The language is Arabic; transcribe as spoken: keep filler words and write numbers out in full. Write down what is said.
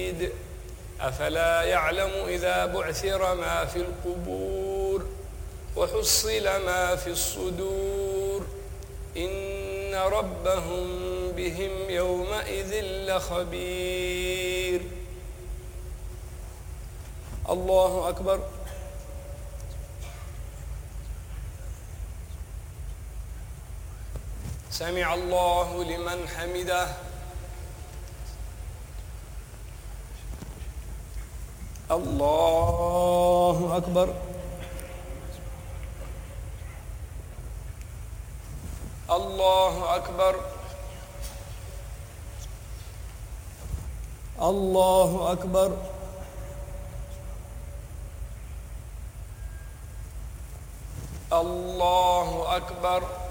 شديد أفلا يعلم إذا بعثر ما في القبور وحصل ما في الصدور إن ربهم بهم يومئذ لخبير. الله أكبر. سمع الله لمن حمده. الله أكبر. الله أكبر. الله أكبر. الله أكبر.